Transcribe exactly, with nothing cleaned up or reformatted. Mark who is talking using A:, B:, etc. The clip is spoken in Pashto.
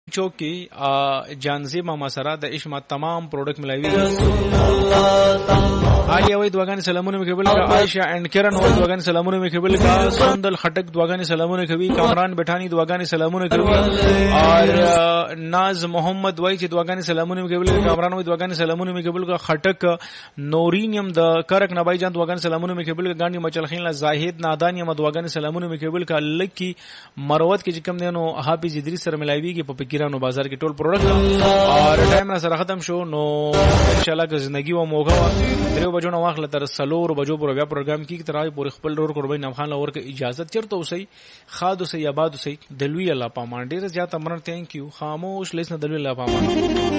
A: چوکی جانزی ماما سره د اشما تمام پروډکټ ملایوي عالیه وای دواګان سلامونه مکبل کا عائشہ اینڈ کرن وای دواګان سلامونه مکبل کا سندل خټک دواګان سلامونه کوي کامران بټانی دواګان سلامونه کوي اور ناز محمد وای چې دواګان سلامونه مکبل کا کامران وای دواګان سلامونه مکبل کا خټک نورینیم د کرک نبای جان دواګان سلامونه مکبل کا ګاندی مچلخین لا زاهد نادانی م دواګان سلامونه مکبل کا لکی مروت کې کوم دینو حافظ ادریس سره ملایوي کې په پیرانو بازار کې ټول پروډکټ اور ټایم را سره ختم شو نو ان شاء الله که زندگی و موګه درو بجو نو واخله تر سلور بجو پر بیا پروګرام کې ترای پورې خپل ډور قربای نام خان لور کې اجازه چرته اوسئ خاد اوسئ آباد اوسئ دلوي الله پامان ډیر زیات امر ثانک یو خاموش لیسن دلوي الله پامان